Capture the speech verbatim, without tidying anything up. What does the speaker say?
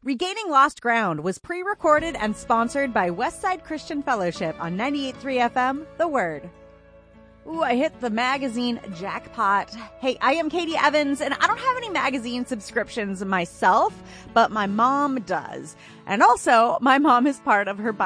Regaining Lost Ground was pre-recorded and sponsored by Westside Christian Fellowship on ninety-eight point three F M, The Word. Ooh, I hit the magazine jackpot. Hey, I am Katie Evans, and I don't have any magazine subscriptions myself, but my mom does. And also, my mom is part of her